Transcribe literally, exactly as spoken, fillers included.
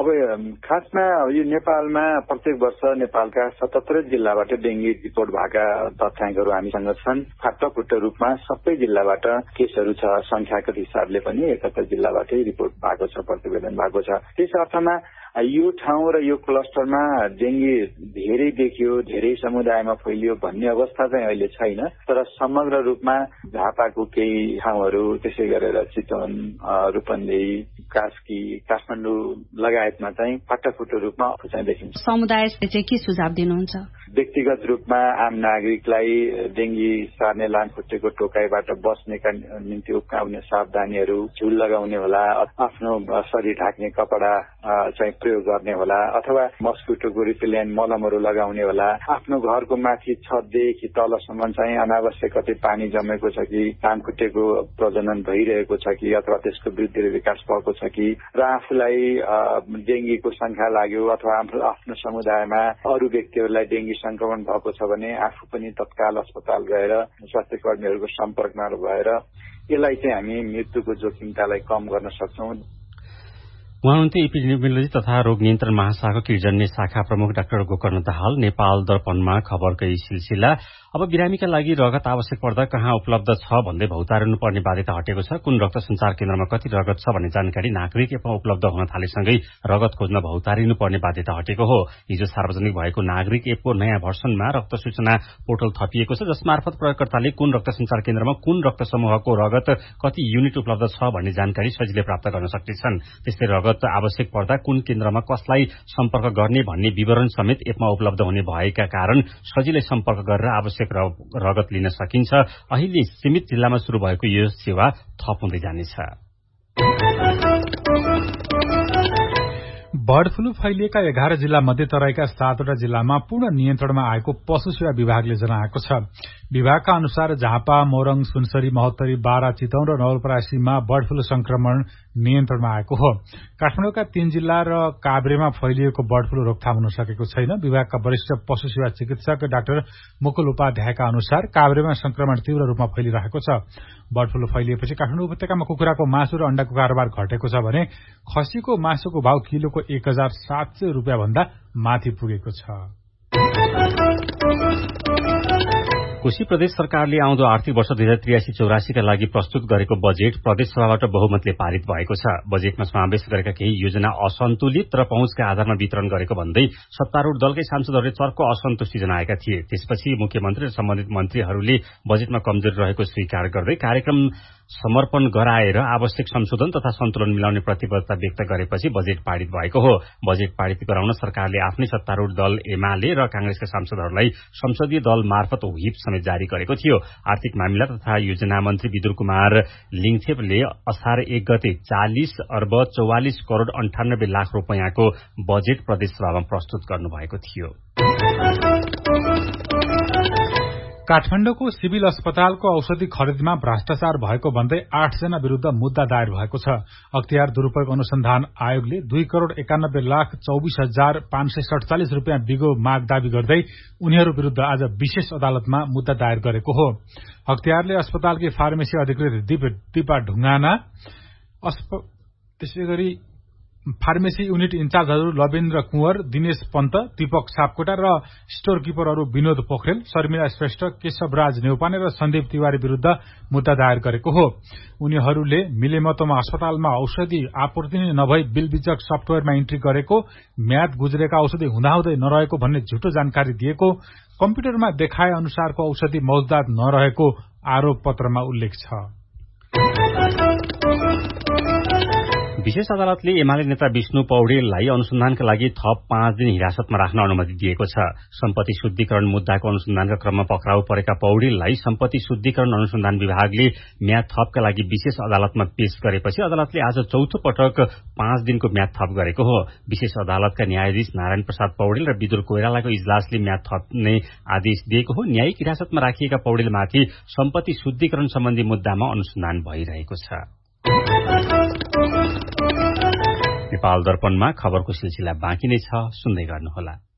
अब खासमा यो नेपालमा प्रत्येक वर्ष नेपालका सतहत्तर जिल्लाबाट डेंगी रिपोर्ट भएका तथ्याङ्कहरू हामीसँग छन्। फाटाफुट्ट रूपमा सबै जिल्लाबाट केसहरू छ। संख्याको हिसाबले पनि एकहत्तर जिल्लाबाटै रिपोर्ट भएको छ, प्रतिवेदन भएको छ। त्यस अर्थमा यो ठाउँ र यो क्लस्टरमा डेंगी धेरै देखियो, धेरै समुदायमा फैलियो भन्ने अवस्था चाहिँ अहिले छैन। तर समग्र रूपमा झापाको केही ठाउँहरू, त्यसै गरेर चितवन, रूपन्देही, कास्की, काठमाडौँ लगायतमा चाहिँ फाटाफुट्टो रूपमा चाहिँ देखिन्छ। समुदायले चाहिँ के सुझाव दिनुहुन्छ? व्यक्तिगत रूपमा आम नागरिकलाई डेंगी सार्ने लामखुट्टेको टोकाइबाट बस्नेका निम्ति उकाउने सावधानीहरू, झुल लगाउने होला, आफ्नो शरीर ढाक्ने कपडा चाहिँ प्रयोग गर्ने होला, अथवा मस्किटोको रिपेलेन्ट मलमहरू लगाउने होला। आफ्नो घरको माथि छतदेखि तलसम्म चाहिँ अनावश्यक कतै पानी जमेको छ कि, लामखुट्टेको प्रजनन भइरहेको छ कि, अथवा त्यसको वृद्धि र विकास भएको छ कि, र आफूलाई डेंगीको शंका लाग्यो अथवा आफ्नो समुदायमा अरू व्यक्तिहरूलाई डेंगी संक्रमण भएको छ भने आफू पनि तत्काल अस्पताल गएर स्वास्थ्य कर्मीहरूको सम्पर्कमा भएर यसलाई चाहिँ हामी मृत्युको जोखिमतालाई कम गर्न सक्छौं। उहाँ हुनुहुन्थ्यो एपिडेमियोलोजी तथा रोग नियन्त्रण महाशाखाको किर्जन्य शाखा प्रमुख डाक्टर गोकर्ण दाहाल। नेपाल दर्पणमा खबरकै सिलसिला। अब बिरामीका लागि रगत आवश्यक पर्दा कहाँ उपलब्ध छ भन्दै भौतारिनु पर्ने बाध्यता हटेको छ। कुन रक्त संचार केन्द्रमा कति रगत छ भन्ने जानकारी नागरिक एपमा उपलब्ध हुन थालेसँगै रगत खोज्न भौतारिनु पर्ने बाध्यता हटेको हो। हिजो सार्वजनिक भएको नागरिक एपको नयाँ भर्सनमा रक्त सूचना पोर्टल थपिएको छ, जसमार्फत प्रयोगकर्ताले कुन रक्त संचार केन्द्रमा कुन रक्त समूहको रगत कति युनिट उपलब्ध छ भन्ने जानकारी सजिलै प्राप्त गर्न सक्नेछन्। त्यस्तै रगत आवश्यक पर्दा कुन केन्द्रमा कसलाई सम्पर्क गर्ने भन्ने विवरण समेत एपमा उपलब्ध हुने भएका कारण सजिलै सम्पर्क गरेर आवश्यक रगत लिन सकिन्छ। अहिले सीमित जिल्लामा शुरू भएको यो सेवा थप हुँदै जानेछ। बर्ड फ्लू फैलिएका एघार जिल्ला मध्ये तराईका सातवटा जिल्लामा पूर्ण नियन्त्रणमा आएको पशु सेवा विभागले जनाएको छ। विभागका अनुसार झापा, मोरङ, सुनसरी, महोत्तरी, बारा, चितवन र नवलपरासीमा बर्ड फ्लू संक्रमण नियन्त्रणमा आएको हो। काठमाडौँका तीन जिल्ला र काभ्रेमा फैलिएको बर्ड फ्लू रोकथाम हुन सकेको छैन। विभागका वरिष्ठ पशु सेवा चिकित्सक डाक्टर मुकुल उपाध्यायका अनुसार काभ्रेमा संक्रमण तीव्र रूपमा फैलिरहेको छ। बर्ड फ्लू फैलिएपछि काठमाडौँ उपत्यकामा कुखुराको मासु र अण्डाको कारोबार घटेको छ भने खसीको मासुको भाव किलोको एक हजार सात सय रूपियाँ भन्दा माथि पुगेको छ। कोशी प्रदेश सरकारले आउँदो आर्थिक वर्ष दुई हजार त्रियासी चौरासीका लागि प्रस्तुत गरेको बजेट प्रदेश सभाबाट बहुमतले पारित भएको छ। बजेटमा समावेश गरेका केही योजना असन्तुलित र पहुँचका आधारमा वितरण गरेको भन्दै सत्तारूढ़ दलकै सांसदहरूले चर्को असन्तुष्टि जनाएका थिए। त्यसपछि मुख्यमन्त्री र सम्बन्धित मन्त्रीहरूले बजेटमा कमजोरी रहेको स्वीकार गर्दै कार्यक्रम समर्पण गराएर आवश्यक संशोधन तथा सन्तुलन मिलाउने प्रतिबद्धता व्यक्त गरेपछि बजेट पारित भएको हो। बजेट पारित गराउन सरकारले आफ्नै सत्तारूढ़ दल एमाले र कांग्रेसका सांसदहरूलाई संसदीय दल मार्फत व्हिप समेत जारी गरेको थियो। आर्थिक मामिला तथा योजना मन्त्री विदुर कुमार लिङथेपले असार एक गते चालिस अर्ब चौवालिस करोड़ अन्ठानब्बे लाख रूपियाँको बजेट प्रदेश सभामा प्रस्तुत गर्नुभएको थियो। काठमाडौँको सिभिल अस्पतालको औषधि खरिदमा भ्रष्टाचार भएको भन्दै आठ जना विरूद्ध मुद्दा दायर भएको छ। अख्तियार दुरूपयोग अनुसन्धान आयोगले दुई करोड़ एकानब्बे लाख चौबिस हजार पाँच सय सड़चालिस रूपियाँ बिगो माग दावी गर्दै उनीहरू विरूद्ध आज विशेष अदालतमा मुद्दा दायर गरेको हो। अख्तियारले अस्पतालकी फार्मेसी अधिकृत दिपा ढुङ्गाना, त्यसै गरी फार्मेसी युनिट इन्चार्जहरू लवेन्द्र कुँवर, दिनेश पन्त, दीपक सापकोटा र स्टोर किपरहरू विनोद पोखरेल, शर्मिला श्रेष्ठ, केशवराज नेउपाने र सन्दीप तिवारी विरूद्ध मुद्दा दायर गरेको हो। उनीहरूले मिलेमतोमा अस्पतालमा औषधि आपूर्ति नै नभई बिलबिजक सफ्टवेयरमा इन्ट्री गरेको, म्याद गुज्रेका औषधि हुँदाहुँदै नरहेको भन्ने झुटो जानकारी दिएको, कम्प्युटरमा देखाए अनुसारको औषधि मौजदात नरहेको आरोप पत्रमा उल्लेख छ। विशेष अदालतले एमाले नेता विष्णु पौडेललाई अनुसन्धानका लागि थप पाँच दिन हिरासतमा राख्न अनुमति दिएको छ। सम्पत्ति शुद्धिकरण मुद्दाको अनुसन्धानका क्रममा पक्राउ परेका पौडेललाई सम्पत्ति शुद्धिकरण अनुसन्धान विभागले म्याद थपका लागि विशेष अदालतमा पेश गरेपछि अदालतले आज चौथो पटक पाँच दिनको म्याद थप गरेको हो। विशेष अदालतका न्यायाधीश नारायण प्रसाद पौडेल र विदुर कोइरालाको इजलासले म्याद थप्ने आदेश दिएको हो। न्यायिक हिरासतमा राखिएका पौडेलमाथि सम्पत्ति शुद्धिकरण सम्बन्धी मुद्दामा अनुसन्धान भइरहेको छ। नेपाल दर्पणमा खबरको सिलसिला बाँकी नै छ, सुन्दै गर्नुहोला।